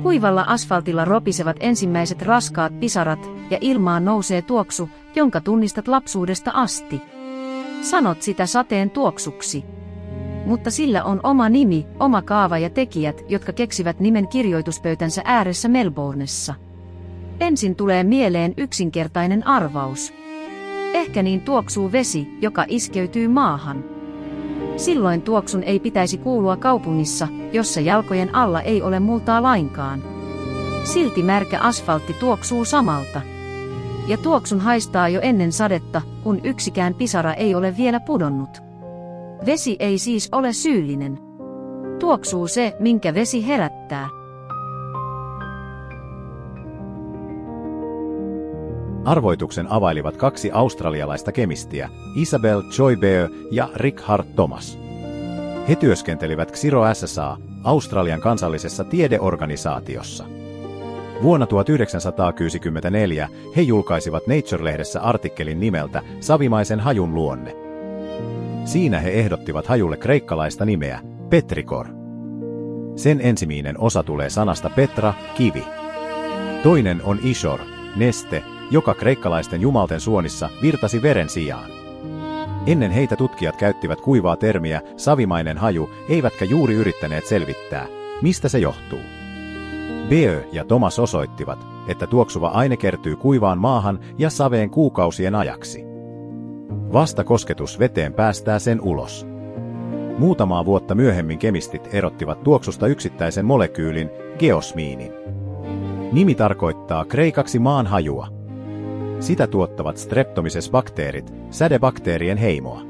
Kuivalla asfaltilla ropisevat ensimmäiset raskaat pisarat ja ilmaan nousee tuoksu, jonka tunnistat lapsuudesta asti. Sanot sitä sateen tuoksuksi. Mutta sillä on oma nimi, oma kaava ja tekijät, jotka keksivät nimen kirjoituspöytänsä ääressä Melbournessa. Ensin tulee mieleen yksinkertainen arvaus. Ehkä niin tuoksuu vesi, joka iskeytyy maahan. Silloin tuoksun ei pitäisi kuulua kaupungissa, jossa jalkojen alla ei ole multaa lainkaan. Silti märkä asfaltti tuoksuu samalta. Ja tuoksun haistaa jo ennen sadetta, kun yksikään pisara ei ole vielä pudonnut. Vesi ei siis ole syyllinen. Tuoksuu se, minkä vesi herättää. Arvoituksen availivat kaksi australialaista kemistiä, Isabel Joybert ja Richard Thomas. He työskentelivät Xero SSA, Australian kansallisessa tiedeorganisaatiossa. Vuonna 1964 he julkaisivat Nature-lehdessä artikkelin nimeltä Savimaisen hajun luonne. Siinä he ehdottivat hajulle kreikkalaista nimeä, petrikor. Sen ensimmäinen osa tulee sanasta petra, kivi. Toinen on ishor, neste, joka kreikkalaisten jumalten suonissa virtasi veren sijaan. Ennen heitä tutkijat käyttivät kuivaa termiä savimainen haju, eivätkä juuri yrittäneet selvittää, mistä se johtuu. Beo ja Thomas osoittivat, että tuoksuva aine kertyy kuivaan maahan ja saveen kuukausien ajaksi. Vasta kosketus veteen päästää sen ulos. Muutamaa vuotta myöhemmin kemistit erottivat tuoksusta yksittäisen molekyylin, geosmiinin. Nimi tarkoittaa kreikaksi maan hajua. Sitä tuottavat Streptomyces-bakteerit, sädebakteerien heimoa.